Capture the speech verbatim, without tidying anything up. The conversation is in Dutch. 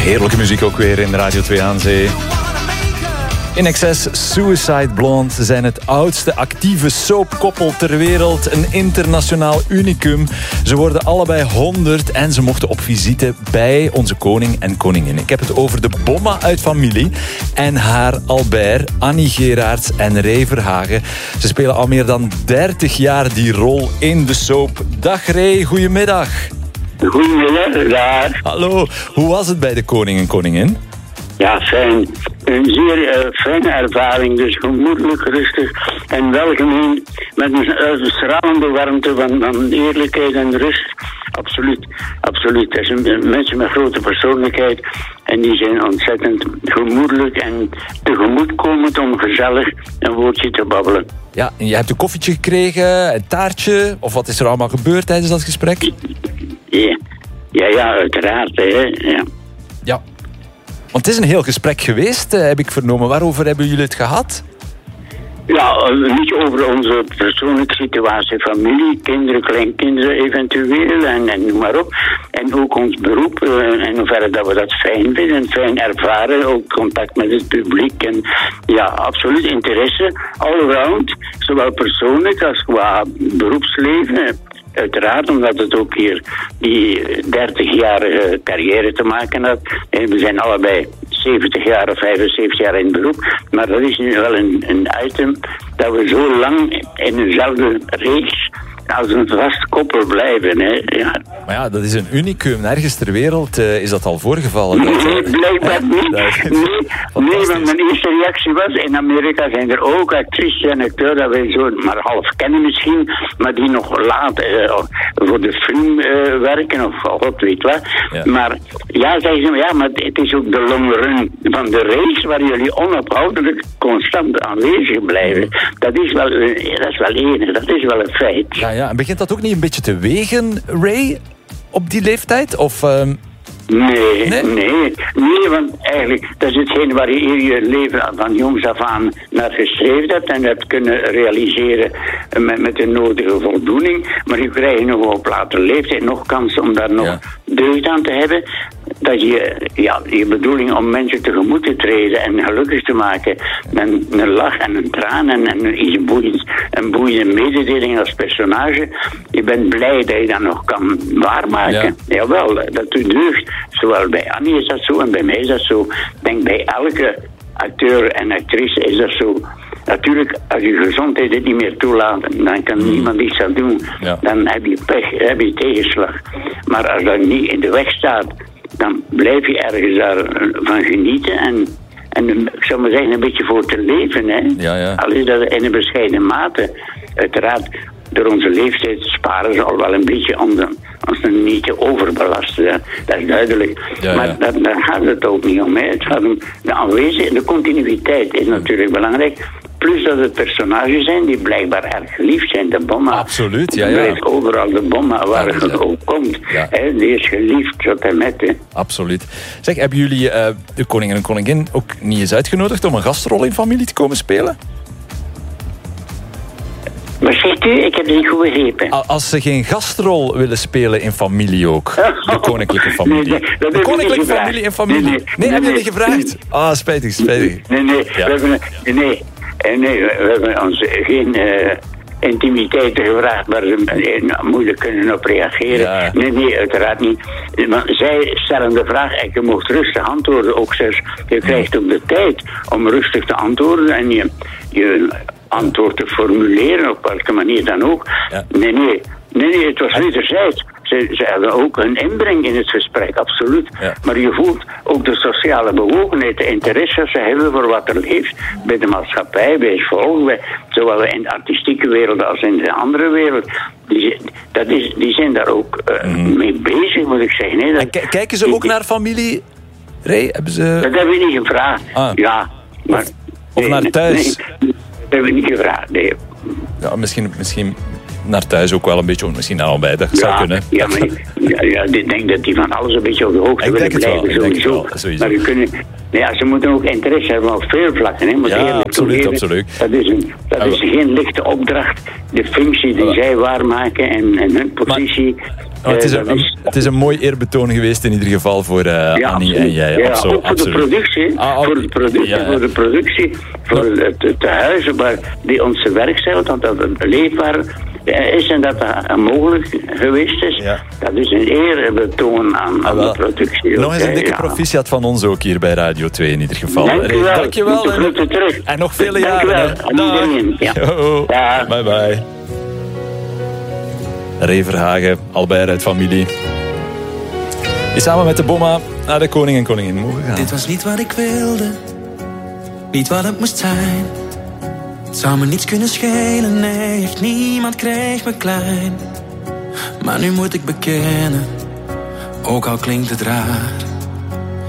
Heerlijke muziek ook weer in Radio twee aan Zee. In Excess, Suicide Blonde. Ze zijn het oudste actieve soapkoppel ter wereld. Een internationaal unicum. Ze worden allebei honderd en ze mochten op visite bij onze koning en koningin. Ik heb het over de Bomma uit familie en haar Albert, Annie Geraerts en Ray Verhagen. Ze spelen al meer dan dertig jaar die rol in de soap. Dag Ray, goedemiddag. Goedemiddag, daar. Hallo, hoe was het bij de koning en koningin? Ja, fijn. Een zeer uh, fijne ervaring, dus gemoedelijk, rustig en welgemeen met een uh, stralende warmte van, van eerlijkheid en rust. Absoluut, absoluut. Dat zijn mensen met grote persoonlijkheid en die zijn ontzettend gemoedelijk en tegemoetkomend om gezellig een woordje te babbelen. Ja, en je hebt een koffietje gekregen, een taartje, of wat is er allemaal gebeurd tijdens dat gesprek? Ja, ja, ja uiteraard. Hè. Ja. Ja. Want het is een heel gesprek geweest, heb ik vernomen. Waarover hebben jullie het gehad? Ja, een beetje over onze persoonlijke situatie, familie, kinderen, kleinkinderen eventueel en, en noem maar op. En ook ons beroep, uh, in hoeverre dat we dat fijn vinden, fijn ervaren, ook contact met het publiek. En ja, absoluut interesse, all around, zowel persoonlijk als qua beroepsleven. Uiteraard, omdat het ook hier die dertigjarige carrière te maken had. En we zijn allebei zeventig jaar of vijfenzeventig jaar in het beroep. Maar dat is nu wel een, een item dat we zo lang in dezelfde reeks als een vast koppel blijven. Hè. Ja. Maar ja, dat is een unicum. Nergens ter wereld uh, is dat al voorgevallen. Nee, dat, blijkbaar niet. Nee, nee, want mijn eerste reactie was, in Amerika zijn er ook actrices en acteurs dat wij zo maar half kennen misschien, maar die nog laat uh, voor de film uh, werken of god weet wat. Ja. Maar ja, zeggen ze, ja, maar het is ook de long run van de race waar jullie onophoudelijk constant aanwezig blijven. Dat is wel, uh, dat is wel enig, dat is wel een feit. Ja, ja. En begint dat ook niet een beetje te wegen, Ray, op die leeftijd? Of... Um... Nee, nee, nee, nee, want eigenlijk, dat is hetgeen waar je je leven van jongs af aan naar gestreefd hebt en hebt kunnen realiseren met, met de nodige voldoening. Maar je krijgt nog op latere leeftijd nog kans om daar nog ja. deugd aan te hebben. Dat je, ja, je bedoeling om mensen tegemoet te treden en gelukkig te maken met een, een lach en een traan en, en iets boeiends, een boeiende mededeling als personage. Je bent blij dat je dat nog kan waarmaken. Ja. Jawel, dat doet deugd. Zowel bij Annie is dat zo en bij mij is dat zo. Ik denk bij elke acteur en actrice is dat zo. Natuurlijk, als je gezondheid het niet meer toelaat, dan kan mm. niemand iets aan doen. Ja. Dan heb je pech, heb je tegenslag. Maar als dat niet in de weg staat, dan blijf je ergens daarvan genieten en, en ik zou maar zeggen, een beetje voor te leven. Hè? Ja, ja. Al is dat in een bescheiden mate. Uiteraard, door onze leeftijd sparen ze al wel een beetje om de, ons niet te overbelasten. Hè? Dat is duidelijk. Ja, maar ja. Dat, daar gaat het ook niet om. Hè? Het gaat om de aanwezigheid, de continuïteit is natuurlijk belangrijk. Plus dat het personages zijn die blijkbaar erg geliefd zijn. De Bomma. Absoluut, ja, ja. Blijft overal de Bomma waar ja, het ook komt. Ja. He, die is geliefd, tot en met. He. Absoluut. Zeg, hebben jullie uh, de koning en koningin ook niet eens uitgenodigd om een gastrol in familie te komen spelen? Wat zegt u? Ik heb het niet goed begrepen. Als ze geen gastrol willen spelen in familie ook. De koninklijke familie. Nee, nee, de koninklijke familie in familie. Nee, nee, nee, nee heb je niet gevraagd? Ah, oh, spijtig, spijtig. Nee, nee, ja. we hebben, nee, nee, we hebben ons geen uh, intimiteiten gevraagd waar ze uh, moeilijk kunnen op reageren. Ja. Nee, nee, uiteraard niet. Maar zij stellen de vraag en je mocht rustig antwoorden. Ook zelfs, je krijgt ook de tijd om rustig te antwoorden en je... je antwoord te formuleren, op welke manier dan ook. Ja. Nee, nee, nee, nee, het was wederzijds. Ze, ze hebben ook een inbreng in het gesprek, absoluut. Ja. Maar je voelt ook de sociale bewogenheid, de interesse ze hebben voor wat er leeft bij de maatschappij, bij het volk, bij, zowel in de artistieke wereld als in de andere wereld. Die, dat is, die zijn daar ook uh, mm. mee bezig, moet ik zeggen. Nee, dat, k- kijken ze ook die, naar familie? Ray, hebben ze... Dat hebben we niet gevraagd. Ah. Ja, maar... Of, of nee, naar thuis? Nee, dat hebben we niet gevraagd, nee. Ja, misschien, misschien naar thuis ook wel een beetje, misschien naar allebei, dat zou ja, kunnen. Ja, maar ja, ja, ik denk dat die van alles een beetje op de hoogte ik willen blijven, wel, sowieso. Wel, sowieso. Maar we kunnen, ja, ze moeten ook interesse hebben op veel vlakken. Hè. Moet ja, absoluut, absoluut. Dat is, een, dat is geen lichte opdracht. De functie die ja. zij waarmaken en, en hun positie... Maar, Oh, het, is een, is... het is een mooi eerbetoon geweest in ieder geval voor uh, ja, Annie en jij. Ja, absolu- ook voor absoluut. de productie. Ah, ook, voor, de productie ja, ja. voor de productie, voor ja. het, het huizen waar die onze werkcel, want dat het leefbaar is en dat dat mogelijk geweest is. Ja. Dat is een eerbetoon aan, aan ah, de productie. Nog eens een dikke ja. proficiat van ons ook hier bij Radio twee in ieder geval. Dank u wel. Dank je wel. En, terug. en nog vele Dank jaren. Dank u wel. Ja. Bye bye. Ray Verhagen, allebei uit familie. Die samen met de Bomma naar de koning en koningin mogen gaan. Dit was niet wat ik wilde, niet wat het moest zijn. Het zou me niets kunnen schelen, nee, echt niemand kreeg me klein. Maar nu moet ik bekennen, ook al klinkt het raar,